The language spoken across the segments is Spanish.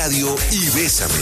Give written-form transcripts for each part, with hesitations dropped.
Radio y Bésame.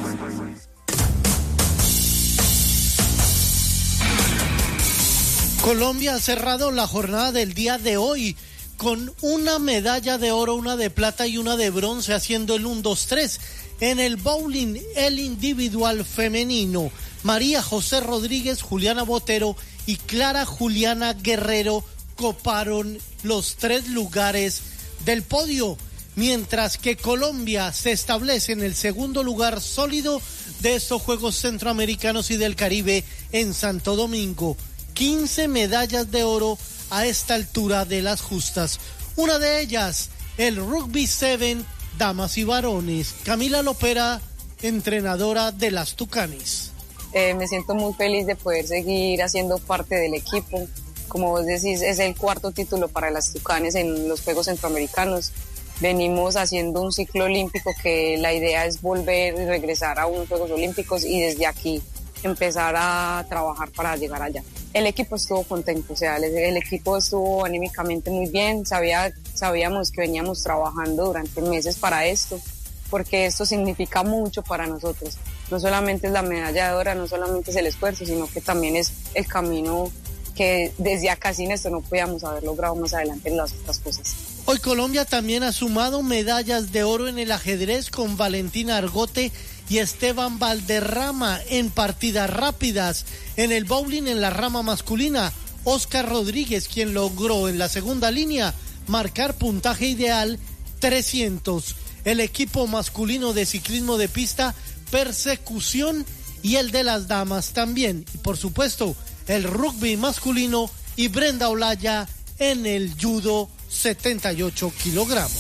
Colombia ha cerrado la jornada del día de hoy con una medalla de oro, una de plata y una de bronce, haciendo el 1-2-3 en el bowling, el individual femenino. María José Rodríguez, Juliana Botero y Clara Juliana Guerrero coparon los 3 lugares del podio, mientras que Colombia se establece en el segundo lugar sólido de estos Juegos Centroamericanos y del Caribe en Santo Domingo. 15 medallas de oro a esta altura de las justas. Una de ellas, el Rugby 7, damas y varones. Camila Lopera, entrenadora de las Tucanes. Me siento muy feliz de poder seguir haciendo parte del equipo. Como vos decís, es el 4º título para las Tucanes en los Juegos Centroamericanos. Venimos haciendo un ciclo olímpico que la idea es volver y regresar a unos Juegos Olímpicos y desde aquí empezar a trabajar para llegar allá. El equipo estuvo contento, o sea, el equipo estuvo anímicamente muy bien, sabíamos que veníamos trabajando durante meses para esto, porque esto significa mucho para nosotros. No solamente es la medalla de oro, no solamente es el esfuerzo, sino que también es el camino que desde acá sin esto no podíamos haber logrado más adelante en las otras cosas. Hoy Colombia también ha sumado medallas de oro en el ajedrez con Valentina Argote y Esteban Valderrama en partidas rápidas. En el bowling en la rama masculina, Oscar Rodríguez, quien logró en la segunda línea marcar puntaje ideal 300. El equipo masculino de ciclismo de pista, persecución, y el de las damas también. Y por supuesto, el rugby masculino y Brenda Olaya en el judo 78 kilogramos.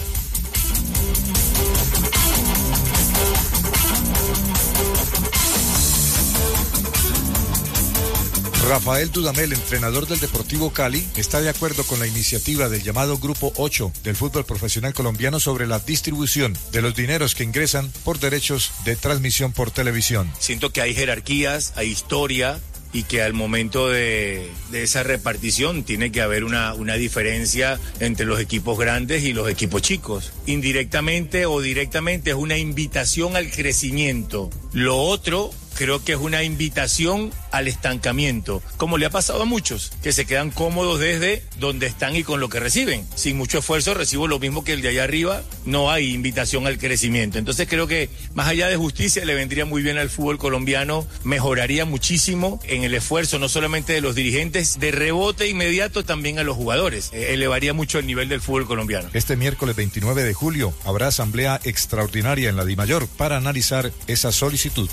Rafael Dudamel, entrenador del Deportivo Cali, está de acuerdo con la iniciativa del llamado Grupo 8 del fútbol profesional colombiano sobre la distribución de los dineros que ingresan por derechos de transmisión por televisión. Siento que hay jerarquías, hay historia, y que al momento de esa repartición tiene que haber una diferencia entre los equipos grandes y los equipos chicos. Indirectamente o directamente es una invitación al crecimiento. Lo otro creo que es una invitación al estancamiento, como le ha pasado a muchos, que se quedan cómodos desde donde están y con lo que reciben. Sin mucho esfuerzo recibo lo mismo que el de allá arriba, no hay invitación al crecimiento. Entonces creo que más allá de justicia le vendría muy bien al fútbol colombiano, mejoraría muchísimo en el esfuerzo no solamente de los dirigentes, de rebote inmediato también a los jugadores, elevaría mucho el nivel del fútbol colombiano. Este miércoles 29 de julio habrá asamblea extraordinaria en la Dimayor para analizar esa solicitud.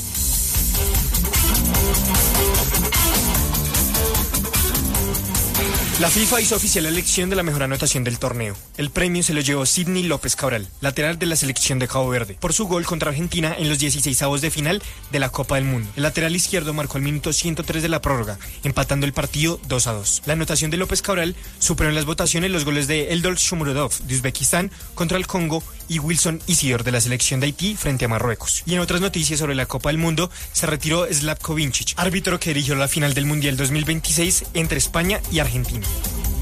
La FIFA hizo oficial la elección de la mejor anotación del torneo. El premio se lo llevó Sidney López Cabral, lateral de la selección de Cabo Verde, por su gol contra Argentina en los 16avos de final de la Copa del Mundo. El lateral izquierdo marcó al minuto 103 de la prórroga, empatando el partido 2-2. La anotación de López Cabral superó en las votaciones los goles de Eldor Shomurodov de Uzbekistán contra el Congo y Wilson Isidor de la selección de Haití frente a Marruecos. Y en otras noticias sobre la Copa del Mundo, se retiró Slavko Vincic, árbitro que dirigió la final del Mundial 2026 entre España y Argentina.